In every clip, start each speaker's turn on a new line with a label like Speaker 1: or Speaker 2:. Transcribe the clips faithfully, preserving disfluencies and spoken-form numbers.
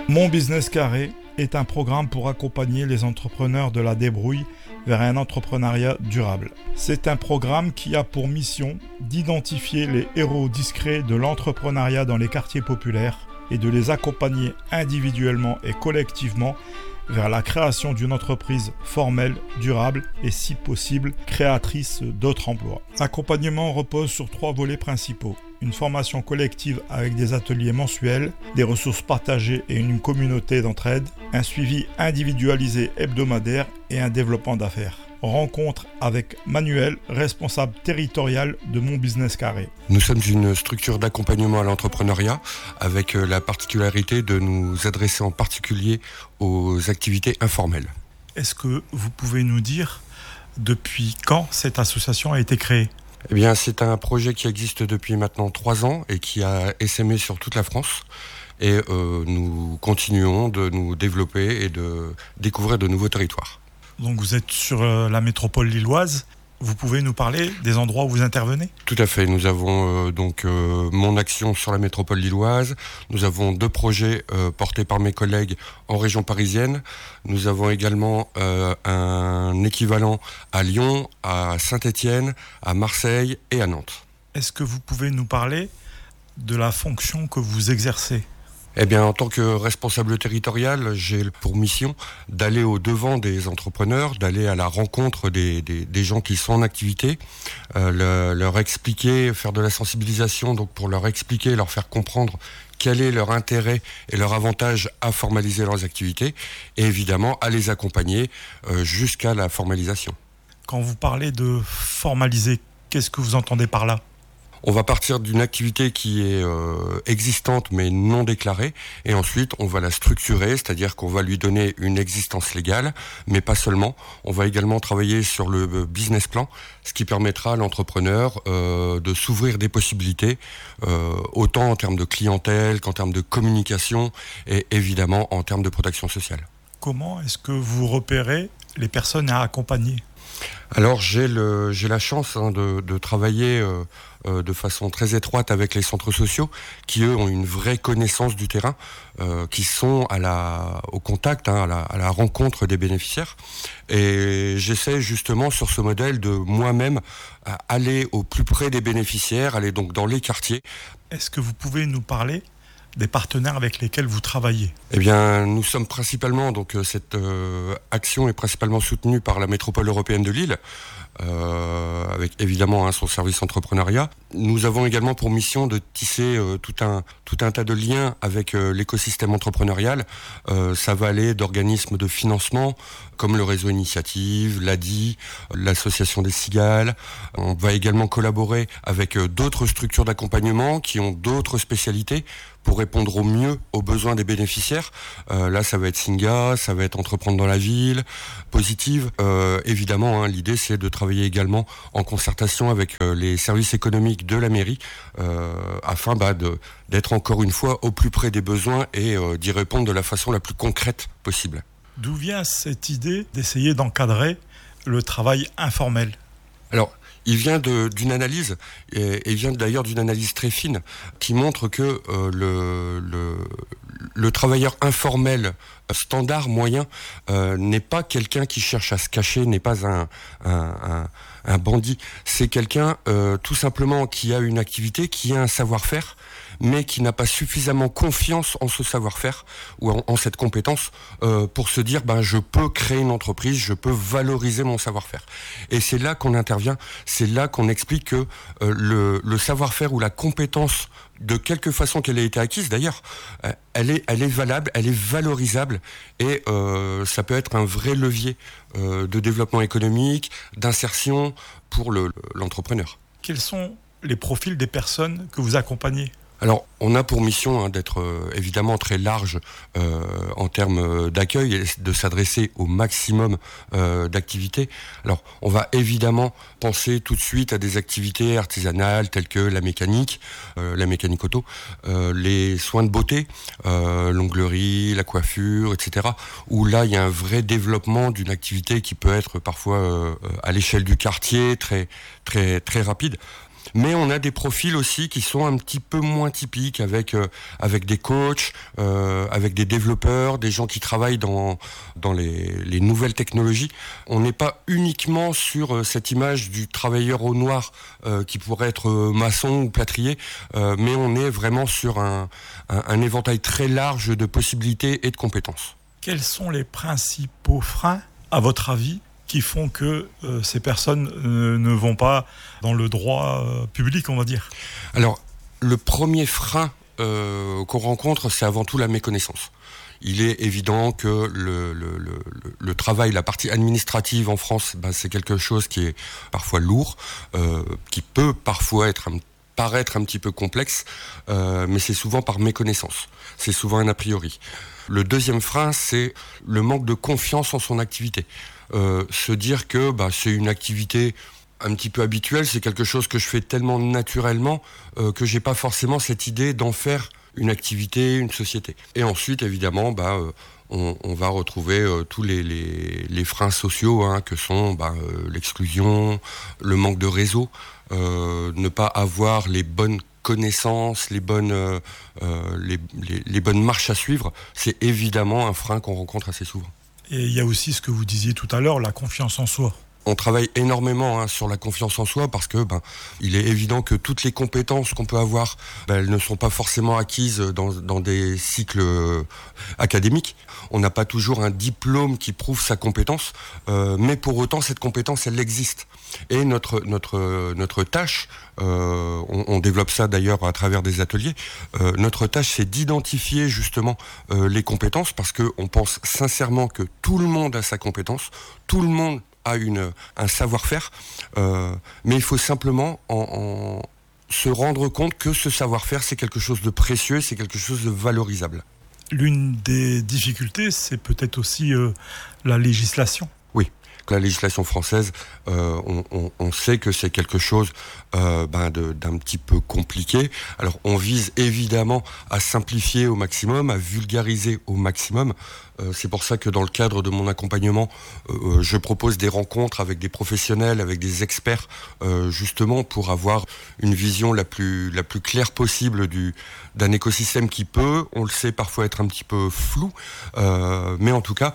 Speaker 1: Mon Business Carré est un programme pour accompagner les entrepreneurs de la débrouille vers un entrepreneuriat durable. C'est un programme qui a pour mission d'identifier les héros discrets de l'entrepreneuriat dans les quartiers populaires et de les accompagner individuellement et collectivement vers la création d'une entreprise formelle, durable et si possible créatrice d'autres emplois. L'accompagnement repose sur trois volets principaux. Une formation collective avec des ateliers mensuels, des ressources partagées et une communauté d'entraide, un suivi individualisé hebdomadaire et un développement d'affaires. Rencontre avec Manuel, responsable territorial de Mon Business Carré.
Speaker 2: Nous sommes une structure d'accompagnement à l'entrepreneuriat avec la particularité de nous adresser en particulier aux activités informelles.
Speaker 1: Est-ce que vous pouvez nous dire depuis quand cette association a été créée ?
Speaker 2: Eh bien, c'est un projet qui existe depuis maintenant trois ans et qui a essaimé sur toute la France. Et euh, nous continuons de nous développer et de découvrir de nouveaux territoires.
Speaker 1: Donc vous êtes sur euh, la métropole lilloise. Vous pouvez nous parler des endroits où vous intervenez ?
Speaker 2: Tout à fait. Nous avons euh, donc euh, mon action sur la métropole lilloise. Nous avons deux projets euh, portés par mes collègues en région parisienne. Nous avons également euh, un équivalent à Lyon, à Saint-Étienne, à Marseille et à Nantes.
Speaker 1: Est-ce que vous pouvez nous parler de la fonction que vous exercez ?
Speaker 2: Eh bien, en tant que responsable territorial, j'ai pour mission d'aller au-devant des entrepreneurs, d'aller à la rencontre des, des, des gens qui sont en activité, euh, le, leur expliquer, faire de la sensibilisation, donc pour leur expliquer, leur faire comprendre quel est leur intérêt et leur avantage à formaliser leurs activités, et évidemment à les accompagner euh, jusqu'à la formalisation.
Speaker 1: Quand vous parlez de formaliser, qu'est-ce que vous entendez par là ?
Speaker 2: On va partir d'une activité qui est euh, existante mais non déclarée et ensuite on va la structurer, c'est-à-dire qu'on va lui donner une existence légale, mais pas seulement. On va également travailler sur le business plan, ce qui permettra à l'entrepreneur euh, de s'ouvrir des possibilités, euh, autant en termes de clientèle qu'en termes de communication et évidemment en termes de protection sociale.
Speaker 1: Comment est-ce que vous repérez les personnes à accompagner ?
Speaker 2: Alors j'ai le j'ai la chance hein, de, de travailler euh, euh, de façon très étroite avec les centres sociaux qui eux ont une vraie connaissance du terrain, euh, qui sont à la au contact, hein, à, la, à la rencontre des bénéficiaires. Et j'essaie justement sur ce modèle de moi-même aller au plus près des bénéficiaires, aller donc dans les quartiers.
Speaker 1: Est-ce que vous pouvez nous parler des partenaires avec lesquels vous travaillez ?
Speaker 2: Eh bien, nous sommes principalement, donc cette euh, action est principalement soutenue par la métropole européenne de Lille, euh, avec évidemment hein, son service entrepreneuriat. Nous avons également pour mission de tisser euh, tout un tout un tas de liens avec euh, l'écosystème entrepreneurial. Euh, ça va aller d'organismes de financement comme le réseau Initiative, l'A D I, l'association des Cigales. On va également collaborer avec euh, d'autres structures d'accompagnement qui ont d'autres spécialités pour répondre au mieux aux besoins des bénéficiaires. Euh, là, ça va être Singa, ça va être Entreprendre dans la ville, Positive. Euh, évidemment, hein, l'idée, c'est de travailler également en concertation avec euh, les services économiques de la mairie euh, afin bah, de, d'être encore une fois au plus près des besoins et euh, d'y répondre de la façon la plus concrète possible.
Speaker 1: D'où vient cette idée d'essayer d'encadrer le travail informel ?
Speaker 2: Alors, il vient de, d'une analyse, et il vient d'ailleurs d'une analyse très fine, qui montre que euh, le, le, le travailleur informel standard, moyen, euh, n'est pas quelqu'un qui cherche à se cacher, n'est pas un, un, un, un bandit. C'est quelqu'un euh, tout simplement qui a une activité, qui a un savoir-faire, mais qui n'a pas suffisamment confiance en ce savoir-faire ou en, en cette compétence euh, pour se dire ben je peux créer une entreprise, je peux valoriser mon savoir-faire. Et c'est là qu'on intervient, c'est là qu'on explique que euh, le, le savoir-faire ou la compétence, de quelque façon qu'elle ait été acquise d'ailleurs, euh, elle est, elle est valable, elle est valorisable et euh, ça peut être un vrai levier euh, de développement économique, d'insertion pour le, l'entrepreneur.
Speaker 1: Quels sont les profils des personnes que vous accompagnez ?
Speaker 2: Alors, on a pour mission hein, d'être euh, évidemment très large euh, en termes d'accueil et de s'adresser au maximum euh, d'activités. Alors, on va évidemment penser tout de suite à des activités artisanales telles que la mécanique, euh, la mécanique auto, euh, les soins de beauté, euh, l'onglerie, la coiffure, et cetera. Où là, il y a un vrai développement d'une activité qui peut être parfois euh, à l'échelle du quartier très très très rapide. Mais on a des profils aussi qui sont un petit peu moins typiques, avec euh, avec des coachs, euh, avec des développeurs, des gens qui travaillent dans dans les, les nouvelles technologies. On n'est pas uniquement sur euh, cette image du travailleur au noir euh, qui pourrait être euh, maçon ou plâtrier, euh, mais on est vraiment sur un, un, un éventail très large de possibilités et de compétences.
Speaker 1: Quels sont les principaux freins, à votre avis, qui font que euh, ces personnes euh, ne vont pas dans le droit euh, public, on va dire?
Speaker 2: Alors, le premier frein euh, qu'on rencontre, c'est avant tout la méconnaissance. Il est évident que le, le, le, le travail, la partie administrative en France, ben, c'est quelque chose qui est parfois lourd, euh, qui peut parfois être un paraître un petit peu complexe, euh, mais c'est souvent par méconnaissance. C'est souvent un a priori. Le deuxième frein, c'est le manque de confiance en son activité. Euh, se dire que bah, c'est une activité un petit peu habituelle, c'est quelque chose que je fais tellement naturellement euh, que j'ai pas forcément cette idée d'en faire une activité, une société. Et ensuite, évidemment, bah, euh, on, on va retrouver euh, tous les, les, les freins sociaux, hein, que sont bah, euh, l'exclusion, le manque de réseau, euh, ne pas avoir les bonnes connaissances, les bonnes, euh, euh, les, les, les bonnes marches à suivre. C'est évidemment un frein qu'on rencontre assez souvent.
Speaker 1: Et il y a aussi ce que vous disiez tout à l'heure, la confiance en soi.
Speaker 2: On travaille énormément hein, sur la confiance en soi parce que ben, il est évident que toutes les compétences qu'on peut avoir, ben, elles ne sont pas forcément acquises dans, dans des cycles euh, académiques. On n'a pas toujours un diplôme qui prouve sa compétence, euh, mais pour autant cette compétence, elle existe. Et notre notre notre tâche, euh, on, on développe ça d'ailleurs à travers des ateliers. Euh, notre tâche, c'est d'identifier justement euh, les compétences parce que on pense sincèrement que tout le monde a sa compétence, tout le monde a une un savoir-faire, euh, mais il faut simplement en, en se rendre compte que ce savoir-faire, c'est quelque chose de précieux, c'est quelque chose de valorisable.
Speaker 1: L'une des difficultés, c'est peut-être aussi euh, la législation.
Speaker 2: Oui. La législation française, euh, on, on, on sait que c'est quelque chose euh, ben de, d'un petit peu compliqué. Alors on vise évidemment à simplifier au maximum, à vulgariser au maximum. Euh, c'est pour ça que dans le cadre de mon accompagnement, euh, je propose des rencontres avec des professionnels, avec des experts, euh, justement pour avoir une vision la plus la plus claire possible du d'un écosystème qui peut, on le sait, parfois être un petit peu flou, euh, mais en tout cas,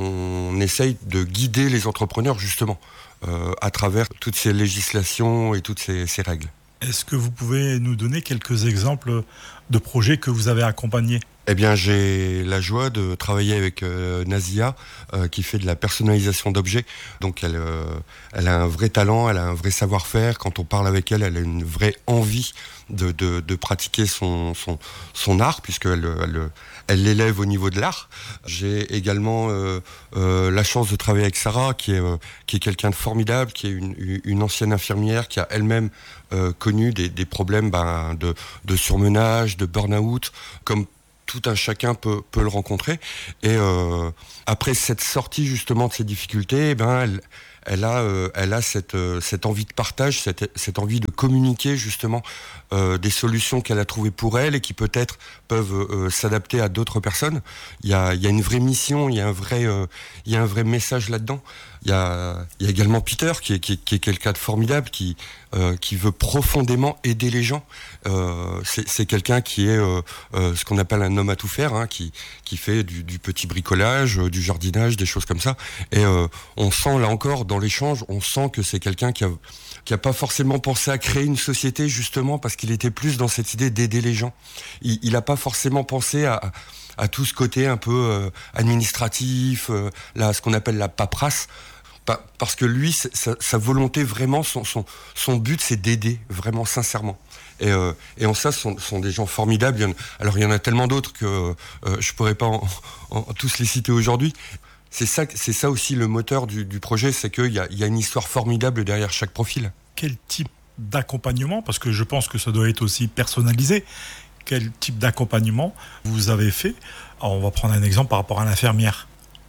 Speaker 2: on essaye de guider les entrepreneurs justement euh, à travers toutes ces législations et toutes ces, ces règles.
Speaker 1: Est-ce que vous pouvez nous donner quelques exemples de projets que vous avez accompagnés ?
Speaker 2: Eh bien, j'ai la joie de travailler avec euh, Nazia, euh, qui fait de la personnalisation d'objets. Donc, elle, euh, elle a un vrai talent, elle a un vrai savoir-faire. Quand on parle avec elle, elle a une vraie envie de, de, de pratiquer son, son, son art, puisqu'elle elle, elle l'élève au niveau de l'art. J'ai également euh, euh, la chance de travailler avec Sarah, qui est, euh, qui est quelqu'un de formidable, qui est une, une ancienne infirmière, qui a elle-même euh, connu des, des problèmes ben, de, de surmenage, de burn-out, comme tout un chacun peut, peut le rencontrer. Et euh, après cette sortie justement de ces difficultés, eh ben elle, elle a, euh, elle a cette, euh, cette envie de partage, cette, cette envie de communiquer justement euh, des solutions qu'elle a trouvées pour elle et qui peut-être peuvent euh, s'adapter à d'autres personnes. Il y a, il y a une vraie mission, il y a un vrai, euh, il y a un vrai message là-dedans. Il y a, il y a également Peter qui est, qui est, qui est quelqu'un de formidable, qui, euh, qui veut profondément aider les gens. Euh, c'est, c'est quelqu'un qui est euh, euh, ce qu'on appelle un homme à tout faire, hein, qui, qui fait du, du petit bricolage, euh, du jardinage, des choses comme ça. Et euh, on sent là encore dans l'échange, on sent que c'est quelqu'un qui a, qui a pas forcément pensé à créer une société justement parce qu'il était plus dans cette idée d'aider les gens. Il, il a pas forcément pensé à, à tout ce côté un peu euh, administratif, euh, là, ce qu'on appelle la paperasse. Parce que lui, sa, sa volonté vraiment, son, son, son but, c'est d'aider, vraiment, sincèrement. Et, euh, et en ça, ce sont, sont des gens formidables. Il y en, alors, il y en a tellement d'autres que euh, je pourrais pas en, en, tous les citer aujourd'hui. C'est ça, c'est ça aussi le moteur du, du projet, c'est qu'il y a, il y a une histoire formidable derrière chaque profil.
Speaker 1: Quel type d'accompagnement, parce que je pense que ça doit être aussi personnalisé, quel type d'accompagnement vous avez fait ? Alors, on va prendre un exemple par rapport à l'infirmière.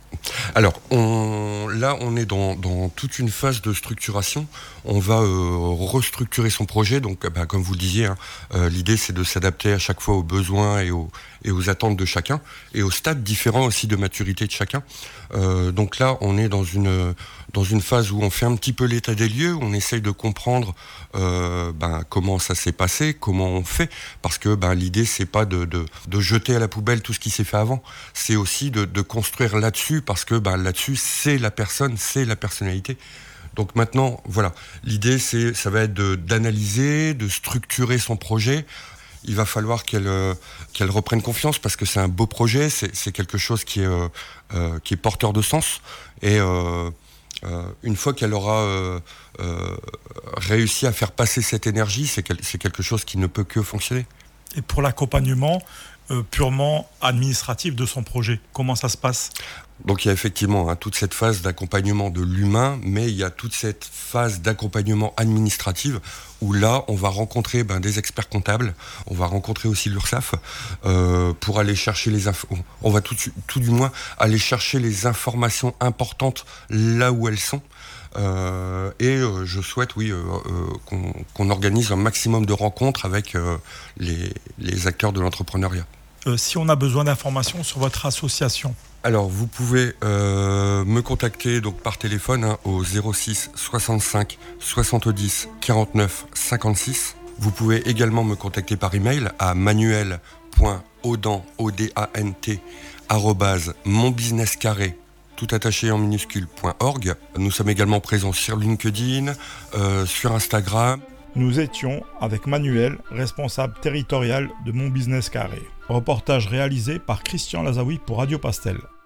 Speaker 2: Alors, on, là, on est dans, dans toute une phase de structuration. On va euh, restructurer son projet. Donc, bah, comme vous le disiez, hein, euh, l'idée, c'est de s'adapter à chaque fois aux besoins et aux, et aux attentes de chacun, et aux stades différents aussi de maturité de chacun. Euh, donc là, on est dans une, dans une phase où on fait un petit peu l'état des lieux, on essaye de comprendre euh, ben, comment ça s'est passé, comment on fait, parce que ben, l'idée, c'est pas de, de, de jeter à la poubelle tout ce qui s'est fait avant, c'est aussi de, de construire là-dessus, parce que ben, là-dessus, c'est la personne, c'est la personnalité. Donc maintenant, voilà, l'idée, c'est, ça va être de, d'analyser, de structurer son projet. Il va falloir qu'elle, euh, qu'elle reprenne confiance, parce que c'est un beau projet, c'est, c'est quelque chose qui est, euh, euh, qui est porteur de sens. Et euh, euh, une fois qu'elle aura euh, euh, réussi à faire passer cette énergie, c'est, quel, c'est quelque chose qui ne peut que fonctionner.
Speaker 1: Et pour l'accompagnement euh, purement administratif de son projet, comment ça se passe ?
Speaker 2: Donc il y a effectivement hein, toute cette phase d'accompagnement de l'humain, mais il y a toute cette phase d'accompagnement administratif où là, on va rencontrer ben, des experts comptables, on va rencontrer aussi l'URSSAF euh, pour aller chercher les infos. On va tout, tout du moins aller chercher les informations importantes là où elles sont. Euh, et euh, je souhaite, oui, euh, euh, qu'on, qu'on organise un maximum de rencontres avec euh, les, les acteurs de l'entrepreneuriat.
Speaker 1: Euh, si on a besoin d'informations sur votre association ?
Speaker 2: Alors, vous pouvez euh, me contacter donc par téléphone hein, au zéro six soixante-cinq soixante-dix quarante-neuf cinquante-six. Vous pouvez également me contacter par email à manuel point audant arobase monbusinesscarré tout attaché en minuscule point org. Nous sommes également présents sur LinkedIn, euh, sur Instagram.
Speaker 1: Nous étions avec Manuel, responsable territorial de Mon Business Carré. Reportage réalisé par Christian Lazaoui pour Radio Pastel.